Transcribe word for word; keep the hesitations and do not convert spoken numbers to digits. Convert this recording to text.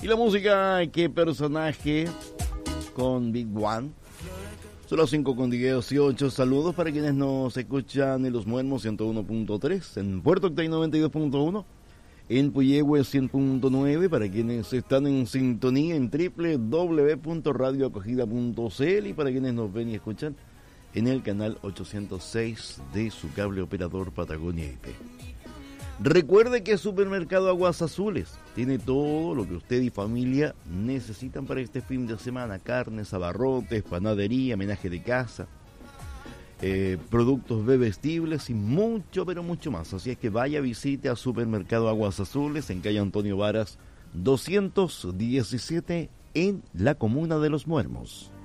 Y la música, qué personaje, con Big One. Son las cinco con dieciocho. Saludos para quienes nos escuchan en Los Muermos ciento uno punto tres, en Puerto Octay noventa y dos punto uno, en Puyehue cien punto nueve, para quienes están en sintonía en doble u doble u doble u punto radio acogida punto c l y para quienes nos ven y escuchan en el canal ochocientos seis de su cable operador Patagonia I P. Recuerde que Supermercado Aguas Azules tiene todo lo que usted y familia necesitan para este fin de semana: carnes, abarrotes, panadería, menaje de casa, eh, productos bebestibles y mucho, pero mucho más. Así es que vaya, visite a Supermercado Aguas Azules en calle Antonio Varas doscientos diecisiete en la comuna de Los Muermos.